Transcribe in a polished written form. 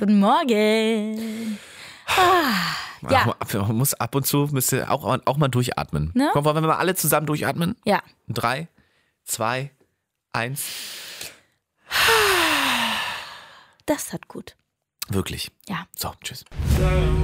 Guten Morgen. Ja. Man muss ab und zu auch mal durchatmen. Ne? Komm, wollen wir mal alle zusammen durchatmen? Ja. 3, 2, 1. Das hat gut. Wirklich. Ja. So, tschüss.